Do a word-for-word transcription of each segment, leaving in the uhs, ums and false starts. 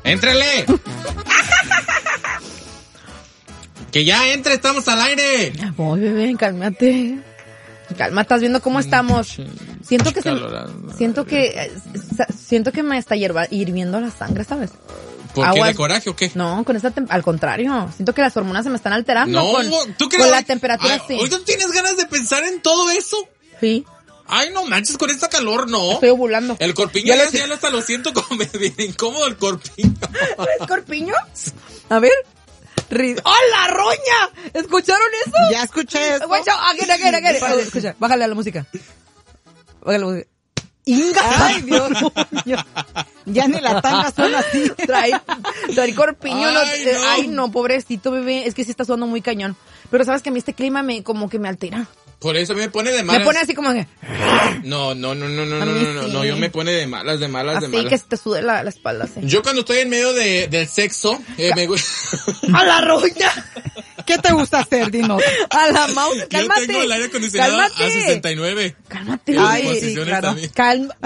¡Éntrale! ¡Que ya entre! ¡Estamos al aire! Voy, bebé, cálmate. Calma, estás viendo cómo estamos. Siento que se, siento que siento que me está hierva, hirviendo la sangre, ¿sabes? ¿Por qué? ¿De coraje o qué? No, con esta tem- al contrario, siento que las hormonas se me están alterando. No, con, ¿tú con la temperatura. Ay, sí. ¿Hoy tú tienes ganas de pensar en todo eso? Sí. Ay, no manches, con esta calor, no. Estoy ovulando. El corpiño ya, ya, lo... ya hasta lo siento como bien incómodo el corpiño. ¿Es corpiño? A ver. ¡Hola, roña! ¿Escucharon eso? Ya escuché eso. Guacho, again, again, again. Vale, escucha, bájale a la música. Bájale a la música. ¡Inga! ¡Ay, Dios! Ya ni la tanga suena así. Trae, trae corpiño. Ay, no, no. Ay, no, pobrecito bebé. Es que sí está sonando muy cañón. Pero sabes que a mí este clima me como que me altera. Por eso me pone de malas. Me pone así como que... No, no, no, no, no, A no, mí no, no, sí. no, yo me pone de malas, de malas, Así de malas. que se te sude la, la espalda, sí. Yo cuando estoy en medio de, del sexo, eh, me gusta... ¡A la roña! ¿Qué te gusta hacer, dinos? ¡A la mouse! Yo ¡Cálmate! tengo el aire acondicionado a ¡Cálmate! sesenta y nueve. ¡Cálmate! En las Ay, sí, posiciones claro. también. Calma.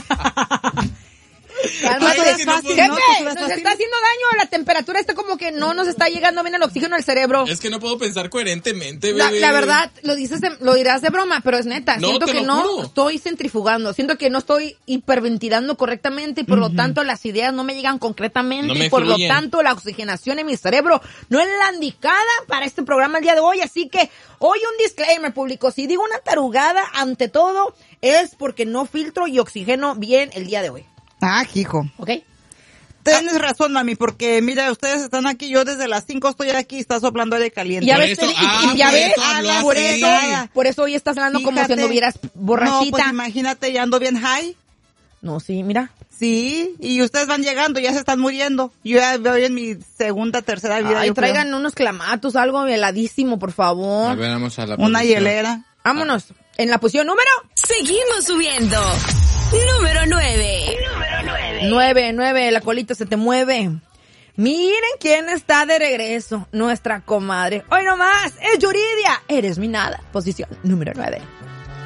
Cálmate. Ay, es que no puedo- Jefe, ¿no? ¿Tú sudas nos fácil? está haciendo daño. La temperatura está como que no nos está llegando bien el oxígeno al cerebro. Es que no puedo pensar coherentemente, La, bebé. la verdad, lo dices, de- lo dirás de broma, pero es neta. No, Siento te que lo no juro. estoy centrifugando. Siento que no estoy hiperventilando correctamente y por lo tanto las ideas no me llegan concretamente No me y por fluyen. lo tanto la oxigenación en mi cerebro no es la indicada para este programa el día de hoy. Así que hoy un disclaimer público. Si digo una tarugada, ante todo, es porque no filtro y oxigeno bien el día de hoy. Ah, hijo. ¿Ok? Tienes razón, mami, porque mira, ustedes están aquí, yo desde las cinco estoy aquí y está soplando aire caliente. Ya Por ves, eso- y- ah, y, ya por ves, eso habló por así. eso, por eso hoy estás hablando como si Fíjate. anduvieras borrachita. No, pues imagínate, ya ando bien high. No, sí, mira. Sí, y ustedes van llegando, ya se están muriendo. Yo ya voy en mi segunda, tercera vida. Ay, yo creo. traigan unos clamatos, algo heladísimo, por favor. A ver, vamos a la Una posición. hielera. Vámonos. En la posición número Seguimos subiendo. Número nueve. nueve, nueve, la colita se te mueve. Miren quién está de regreso, nuestra comadre. Hoy nomás, es Yuridia, eres mi nada. Posición número nueve.